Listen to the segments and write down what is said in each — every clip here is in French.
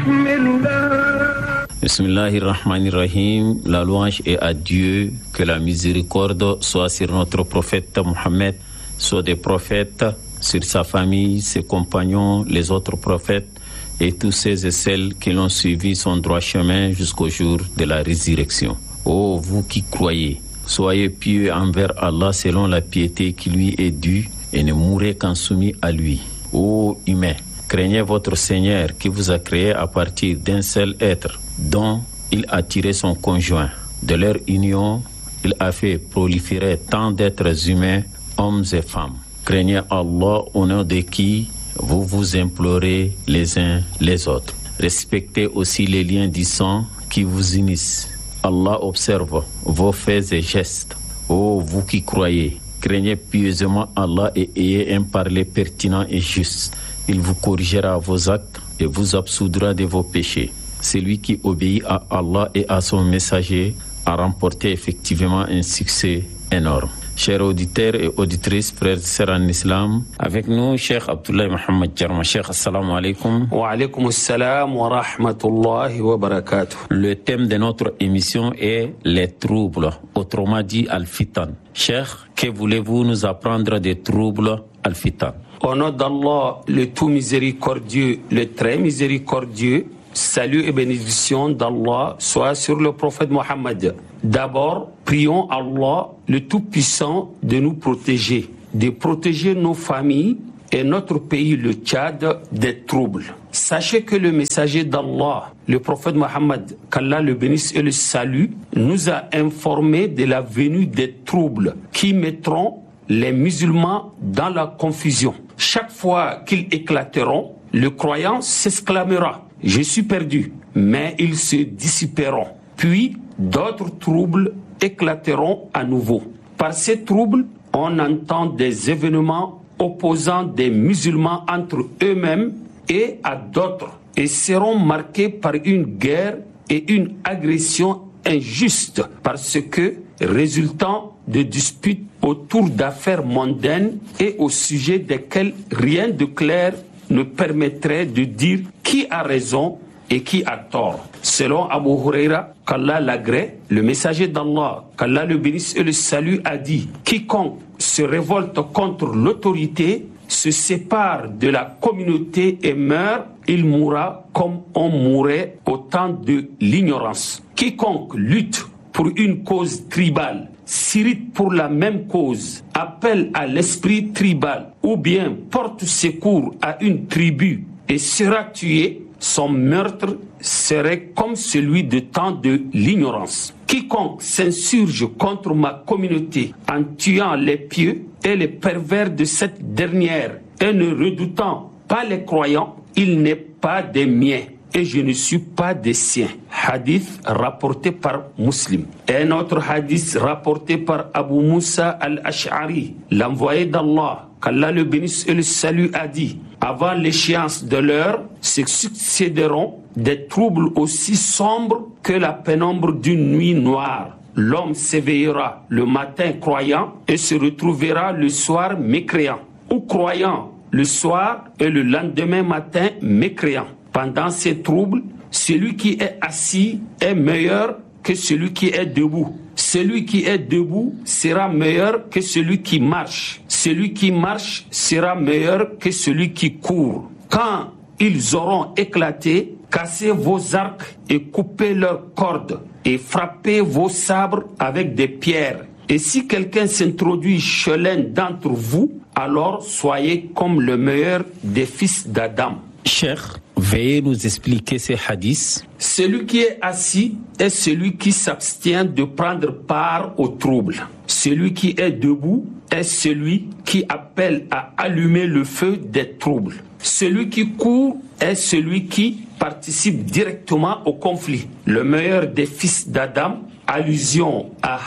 Bismillahirrahmanirrahim. La louange est à Dieu, que la miséricorde soit sur notre prophète Mohammed, soit des prophètes, sur sa famille, ses compagnons, les autres prophètes et tous ceux et celles qui l'ont suivi son droit chemin jusqu'au jour de la résurrection. Ô vous qui croyez, soyez pieux envers Allah selon la piété qui lui est due et ne mourrez qu'en soumis à lui. Ô humains, craignez votre Seigneur qui vous a créé à partir d'un seul être, dont il a tiré son conjoint. De leur union, il a fait proliférer tant d'êtres humains, hommes et femmes. Craignez Allah au nom de qui vous vous implorez les uns les autres. Respectez aussi les liens du sang qui vous unissent. Allah observe vos faits et gestes. Ô vous qui croyez, craignez pieusement Allah et ayez un parler pertinent et juste. Il vous corrigera vos actes et vous absoudra de vos péchés. Celui qui obéit à Allah et à son messager a remporté effectivement un succès énorme. Chers auditeurs et auditrices, frères et sœurs en islam, avec nous, Cheikh Abdoulaye Mohamed Jarma. Cheikh, assalamu alaikum. Wa alaikum assalam wa rahmatullahi wa barakatuh. Le thème de notre émission est les troubles, autrement dit al-fitan. Cheikh, que voulez-vous nous apprendre des troubles al-fitan? Au nom d'Allah, le tout miséricordieux, le très miséricordieux, salut et bénédiction d'Allah soit sur le prophète Mohammed. D'abord, prions Allah, le Tout-Puissant, de nous protéger, de protéger nos familles et notre pays, le Tchad, des troubles. Sachez que le messager d'Allah, le prophète Mohammed, qu'Allah le bénisse et le salue, nous a informé de la venue des troubles qui mettront les musulmans dans la confusion. Chaque fois qu'ils éclateront, le croyant s'exclamera: je suis perdu, mais ils se dissiperont. Puis d'autres troubles éclateront à nouveau. Par ces troubles, on entend des événements opposant des musulmans entre eux-mêmes et à d'autres, et seront marqués par une guerre et une agression injuste, parce que résultant de disputes autour d'affaires mondaines et au sujet desquelles rien de clair ne permettrait de dire qui a raison et qui a tort. Selon Abu Huraira, qu'Allah l'agrée, le messager d'Allah, qu'Allah le bénisse et le salue, a dit: quiconque se révolte contre l'autorité, se sépare de la communauté et meurt, il mourra comme on mourait au temps de l'ignorance. Quiconque lutte pour une cause tribale, s'irrite pour la même cause, appelle à l'esprit tribal ou bien porte secours à une tribu et sera tué, son meurtre serait comme celui de temps de l'ignorance. Quiconque s'insurge contre ma communauté en tuant les pieux et les pervers de cette dernière et ne redoutant pas les croyants, il n'est pas des miens et je ne suis pas des siens. Hadith rapporté par Muslim. Un autre hadith rapporté par Abu Musa al-Ash'ari, l'envoyé d'Allah, qu'Allah le bénisse et le salue, a dit: avant l'échéance de l'heure, se succéderont des troubles aussi sombres que la pénombre d'une nuit noire. L'homme s'éveillera le matin croyant et se retrouvera le soir mécréant, ou croyant le soir et le lendemain matin mécréant. Pendant ces troubles, celui qui est assis est meilleur que celui qui est debout. Celui qui est debout sera meilleur que celui qui marche. Celui qui marche sera meilleur que celui qui court. Quand ils auront éclaté, cassez vos arcs et coupez leurs cordes et frappez vos sabres avec des pierres. Et si quelqu'un s'introduit chez l'un d'entre vous, alors soyez comme le meilleur des fils d'Adam. Cheikh, veuillez nous expliquer ces hadiths. Celui qui est assis est celui qui s'abstient de prendre part aux troubles. Celui qui est debout est celui qui appelle à allumer le feu des troubles. Celui qui court est celui qui participe directement au conflit. Le meilleur des fils d'Adam, allusion à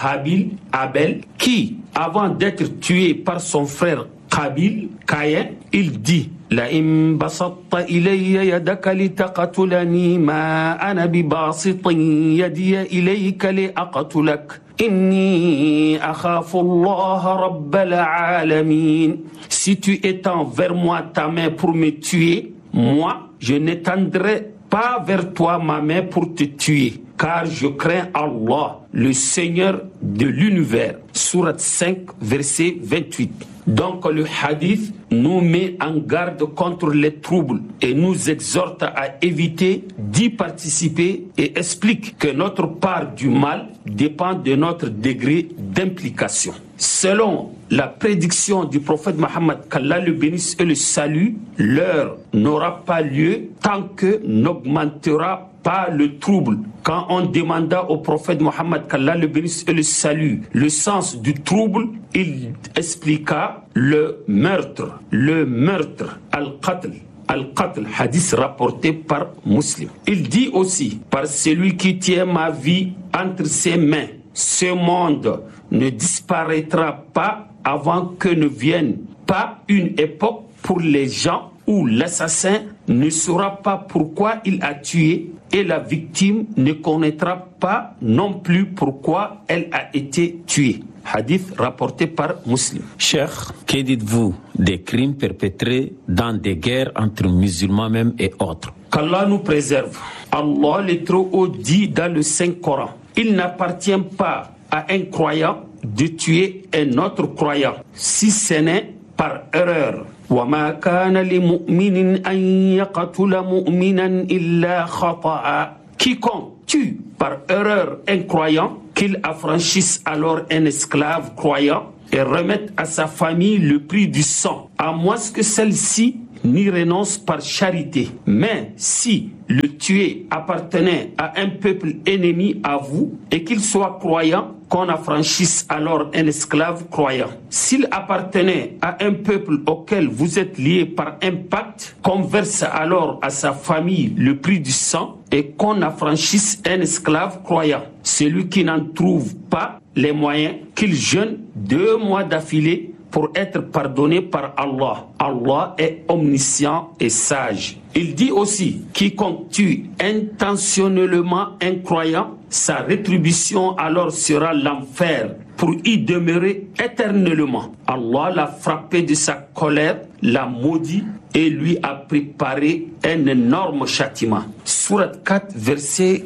Abel, qui, avant d'être tué par son frère Caïn, il dit: لئن بسطت إلي يدك لتقتلني ما أنا بباسط يدي إليك لأقتلك إني أخاف الله رب العالمين. Si tu étends vers moi ta main pour me tuer, moi je n'étendrai pas vers toi ma main pour te tuer, car je crains Allah, le Seigneur de l'univers. Sourate 5, verset 28. Donc le hadith nous met en garde contre les troubles et nous exhorte à éviter d'y participer et explique que notre part du mal dépend de notre degré d'implication. Selon la prédiction du prophète Mohammed, qu'Allah le bénisse et le salue, l'heure n'aura pas lieu tant que n'augmentera pas le trouble. Quand on demanda au prophète Mohammed, qu'Allah le bénisse et le salue, le sens du trouble, il expliqua le meurtre, al-qatl. Al-Qatl, hadith rapporté par Muslim. Il dit aussi, par celui qui tient ma vie entre ses mains, ce monde ne disparaîtra pas avant que ne vienne pas une époque pour les gens où l'assassin ne saura pas pourquoi il a tué et la victime ne connaîtra pas non plus pourquoi elle a été tuée. Hadith rapporté par Muslim. Cheikh, que dites-vous des crimes perpétrés dans des guerres entre musulmans même et autres? Qu'Allah nous préserve. Allah le Très-Haut dit dans le Saint-Coran, il n'appartient pas à un croyant de tuer un autre croyant, si ce n'est par erreur. وَمَا كَانَ لِمُؤْمِنٍ أَن يَقْتُلَ مُؤْمِنًا إِلَّا خَطَأً. Quiconque tue par erreur un croyant, qu'il affranchisse alors un esclave croyant et remette à sa famille le prix du sang, à moins que celle-ci n'y renonce par charité. Mais si le tué appartenait à un peuple ennemi à vous et qu'il soit croyant, qu'on affranchisse alors un esclave croyant. S'il appartenait à un peuple auquel vous êtes liés par un pacte, qu'on verse alors à sa famille le prix du sang et qu'on affranchisse un esclave croyant. Celui qui n'en trouve pas les moyens, qu'il jeûne 2 mois d'affilée pour être pardonné par Allah. Allah est omniscient et sage. Il dit aussi, quiconque tue intentionnellement un croyant, sa rétribution alors sera l'enfer pour y demeurer éternellement. Allah l'a frappé de sa colère, l'a maudit et lui a préparé un énorme châtiment. Sourate 4, versets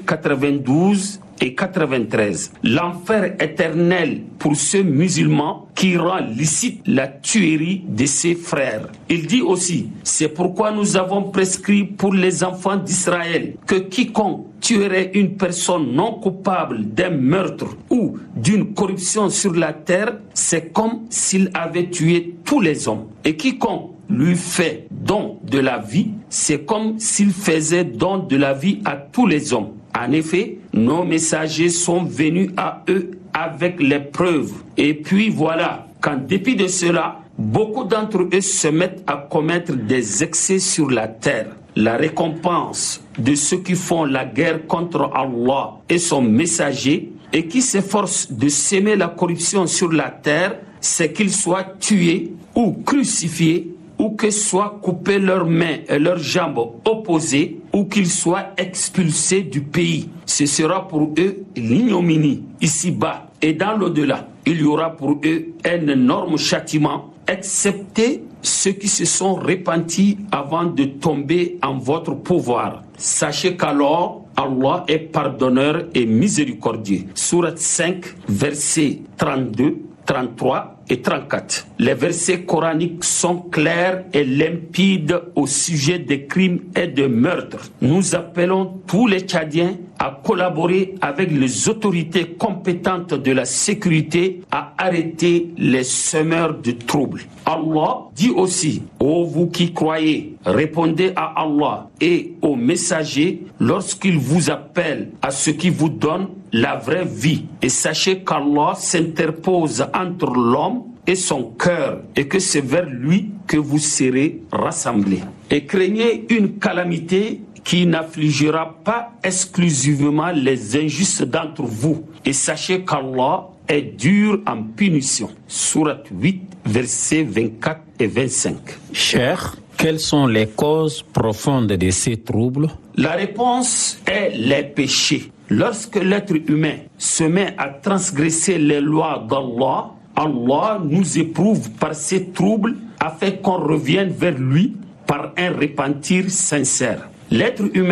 92 et 93. L'enfer éternel pour ceux musulmans qui rend licite la tuerie de ses frères. Il dit aussi, c'est pourquoi nous avons prescrit pour les enfants d'Israël que quiconque tuerait une personne non coupable d'un meurtre ou d'une corruption sur la terre, c'est comme s'il avait tué tous les hommes. Et quiconque lui fait don de la vie, c'est comme s'il faisait don de la vie à tous les hommes. En effet, nos messagers sont venus à eux avec les preuves. Et puis voilà, qu'en dépit de cela, beaucoup d'entre eux se mettent à commettre des excès sur la terre. La récompense de ceux qui font la guerre contre Allah et son messager et qui s'efforcent de s'aimer la corruption sur la terre, c'est qu'ils soient tués ou crucifiés, ou que soient coupées leurs mains et leurs jambes opposées, ou qu'ils soient expulsés du pays. Ce sera pour eux l'ignominie ici-bas et dans l'au-delà. Il y aura pour eux un énorme châtiment, excepté ceux qui se sont repentis avant de tomber en votre pouvoir. Sachez qu'alors, Allah est pardonneur et miséricordieux. Sourate 5, versets 32, 33 et 34. Les versets coraniques sont clairs et limpides au sujet des crimes et des meurtres. Nous appelons tous les Tchadiens à collaborer avec les autorités compétentes de la sécurité à arrêter les semeurs de troubles. Allah dit aussi, ô vous qui croyez, répondez à Allah et aux messagers lorsqu'ils vous appellent à ce qui vous donne la vraie vie. Et sachez qu'Allah s'interpose entre l'homme et son cœur, et que c'est vers lui que vous serez rassemblés. Et craignez une calamité qui n'affligera pas exclusivement les injustes d'entre vous. Et sachez qu'Allah est dur en punition. Sourate 8, versets 24 et 25. Cheikh, quelles sont les causes profondes de ces troubles? La réponse est les péchés. Lorsque l'être humain se met à transgresser les lois d'Allah, Allah nous éprouve par ces troubles afin qu'on revienne vers lui par un repentir sincère. L'être humain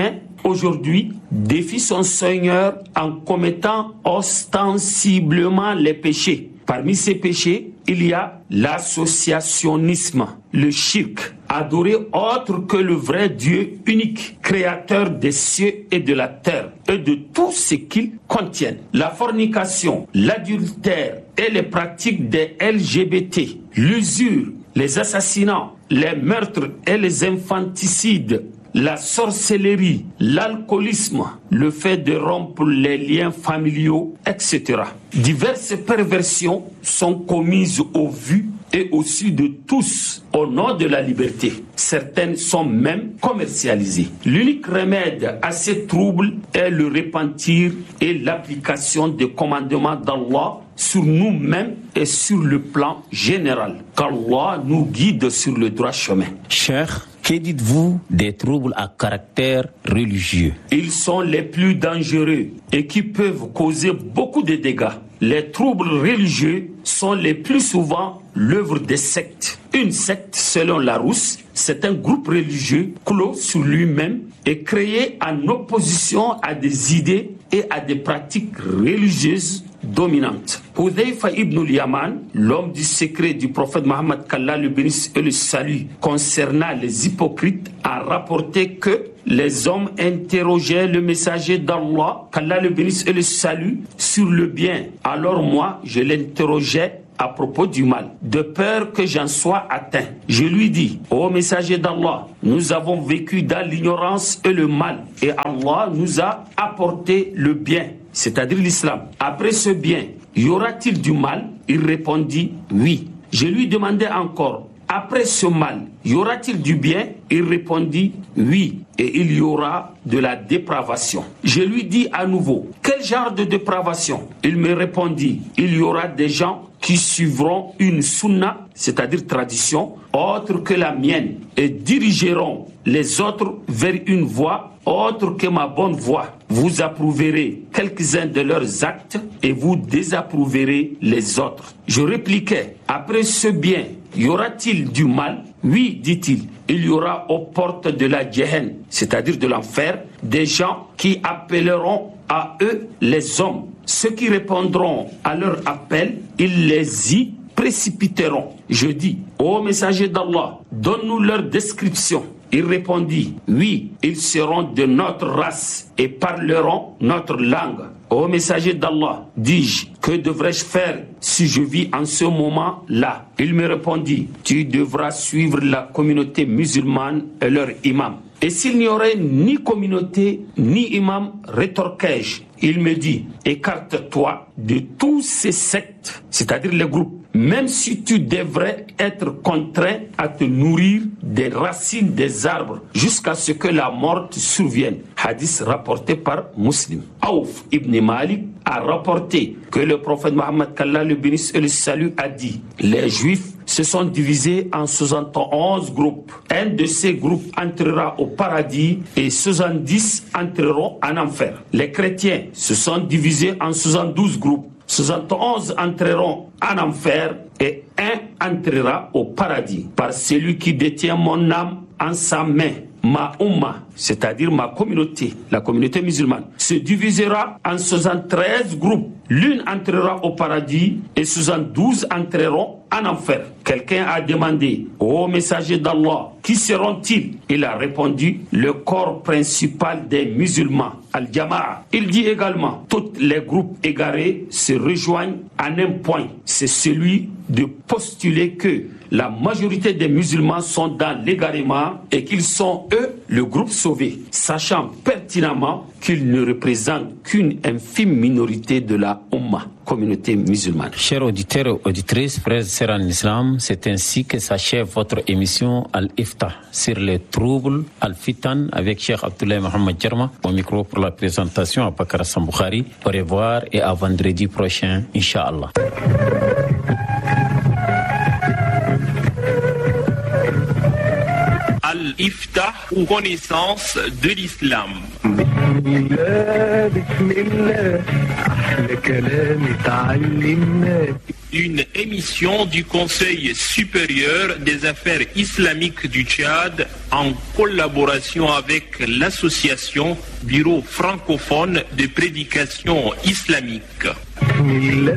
aujourd'hui, défie son Seigneur en commettant ostensiblement les péchés. Parmi ces péchés, il y a l'associationnisme, le shirk, adorer autre que le vrai Dieu unique, créateur des cieux et de la terre et de tout ce qu'ils contiennent. La fornication, l'adultère et les pratiques des LGBT, l'usure, les assassinats, les meurtres et les infanticides, la sorcellerie, l'alcoolisme, le fait de rompre les liens familiaux, etc. Diverses perversions sont commises au vu et au su de tous au nom de la liberté. Certaines sont même commercialisées. L'unique remède à ces troubles est le repentir et l'application des commandements d'Allah sur nous-mêmes et sur le plan général. Qu'Allah nous guide sur le droit chemin. Cheikh, que dites-vous des troubles à caractère religieux? Ils sont les plus dangereux et qui peuvent causer beaucoup de dégâts. Les troubles religieux sont les plus souvent l'œuvre des sectes. Une secte, selon Larousse, c'est un groupe religieux clos sur lui-même et créé en opposition à des idées et à des pratiques religieuses dominante. Hudhayfa ibn al-Yaman, l'homme du secret du prophète Mohammed, qu'Allah le bénisse et le salue, concernant les hypocrites, a rapporté que les hommes interrogeaient le messager d'Allah, qu'Allah le bénisse et le salue, sur le bien. Alors moi, je l'interrogeais à propos du mal, de peur que j'en sois atteint. Je lui dis: ô messager d'Allah, nous avons vécu dans l'ignorance et le mal, et Allah nous a apporté le bien, c'est-à-dire l'islam. Après ce bien, y aura-t-il du mal? Il répondit: oui. Je lui demandais encore: après ce mal, y aura-t-il du bien? Il répondit: oui, et il y aura de la dépravation. Je lui dis à nouveau: quel genre de dépravation? Il me répondit: il y aura des gens qui suivront une sunna, c'est-à-dire tradition, autre que la mienne, et dirigeront les autres vers une voie autre que ma bonne voie. Vous approuverez quelques-uns de leurs actes et vous désapprouverez les autres. Je répliquais: après ce bien, y aura-t-il du mal? Oui, dit-il, il y aura aux portes de la Jahannam, c'est-à-dire de l'enfer, des gens qui appelleront à eux les hommes. Ceux qui répondront à leur appel, ils les y précipiteront. Je dis: ô messager d'Allah, donne-nous leur description. Il répondit: oui, ils seront de notre race et parleront notre langue. Ô messager d'Allah, dis-je, que devrais-je faire si je vis en ce moment-là? Il me répondit: tu devras suivre la communauté musulmane et leur imam. Et s'il n'y aurait ni communauté ni imam, rétorquai-je. Il me dit: écarte-toi de tous ces sectes, c'est-à-dire les groupes, même si tu devrais être contraint à te nourrir des racines des arbres jusqu'à ce que la mort te survienne. Hadith rapporté par Muslim. Aouf ibn Malik a rapporté que le prophète Mohammed, qu'Allah le bénisse et le salue, a dit: les Juifs se sont divisés en 71 groupes. Un de ces groupes entrera au paradis et 70 entreront en enfer. Les chrétiens se sont divisés en 72 groupes. 71 entreront en enfer et un entrera au paradis. Par celui qui détient mon âme en sa main, ma umma, c'est-à-dire ma communauté, la communauté musulmane, se divisera en 73 groupes. L'une entrera au paradis et 72 entreront en enfer. Quelqu'un a demandé: ô messager d'Allah, qui seront-ils? Il a répondu: le corps principal des musulmans, Al-Jama'a. Il dit également: tous les groupes égarés se rejoignent en un point, c'est celui de postuler que la majorité des musulmans sont dans l'égarement et qu'ils sont, eux, le groupe sauvé, sachant pertinemment qu'ils ne représentent qu'une infime minorité de la Ummah, communauté musulmane. Chers auditeurs et auditrices, frères et sœurs en islam, c'est ainsi que s'achève votre émission Al-Ifta sur les troubles Al-Fitan avec Cheikh Abdoulaye Mohamed Djerma. Au micro pour la présentation à Bakar Hassan Bukhari. Au revoir et à vendredi prochain, Inch'Allah. Al-Iftah, ou connaissance de l'islam. une émission du Conseil supérieur des affaires islamiques du Tchad en collaboration avec l'association Bureau francophone de prédication islamique.